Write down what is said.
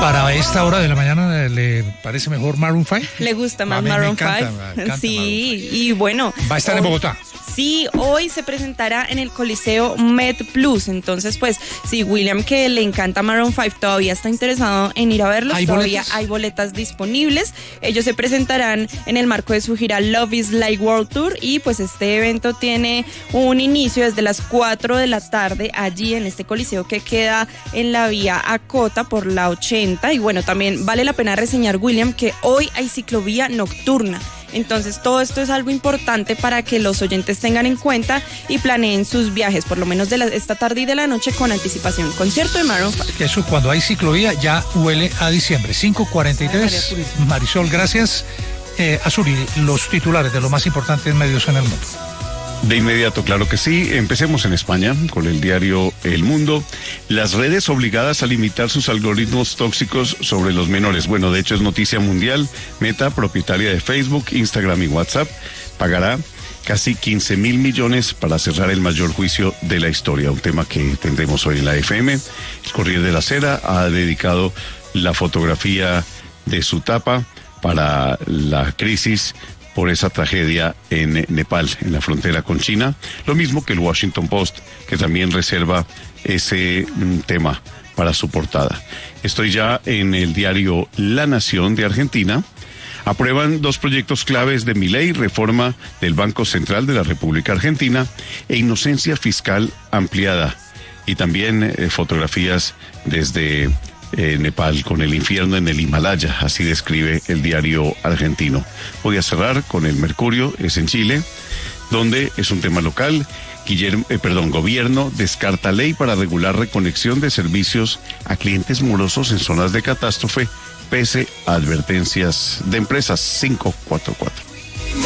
Para esta hora de la mañana, ¿le parece mejor Maroon 5? ¿Le gusta más A mí Maroon 5? me encanta Sí, Maroon 5. y bueno. Va a estar en Bogotá. Sí, hoy se presentará en el Coliseo Med Plus. Entonces, pues, si William, que le encanta Maroon 5, todavía está interesado en ir a verlos, todavía hay boletas disponibles. Ellos se presentarán en el marco de su gira Love is Like World Tour, y pues este evento tiene un inicio desde las 4 de la tarde allí en este coliseo que queda en la vía Acota por la 80. Y bueno, también vale la pena reseñar, William, que hoy hay ciclovía nocturna. Entonces todo esto es algo importante para que los oyentes tengan en cuenta y planeen sus viajes, por lo menos de esta tarde y de la noche, con anticipación. Concierto de Maroon 5. Eso, cuando hay ciclovía ya huele a diciembre. 5:43. Marisol, gracias. Azuri, los titulares de los más importantes medios en el mundo. De inmediato, claro que sí. Empecemos en España con el diario El Mundo. Las redes obligadas a limitar sus algoritmos tóxicos sobre los menores. Bueno, de hecho es noticia mundial. Meta, propietaria de Facebook, Instagram y WhatsApp, pagará casi 15.000 millones para cerrar el mayor juicio de la historia. Un tema que tendremos hoy en la FM. El Corriere de la Sera ha dedicado la fotografía de su tapa para la crisis por esa tragedia en Nepal, en la frontera con China. Lo mismo que el Washington Post, que también reserva ese tema para su portada. Estoy ya en el diario La Nación de Argentina. Aprueban 2 proyectos claves de Milei: reforma del Banco Central de la República Argentina e inocencia fiscal ampliada. Y también fotografías desde Nepal, con el infierno en el Himalaya, así describe el diario argentino. Voy a cerrar con el Mercurio, es en Chile, donde es un tema local. Gobierno descarta ley para regular reconexión de servicios a clientes morosos en zonas de catástrofe, pese a advertencias de empresas. 544.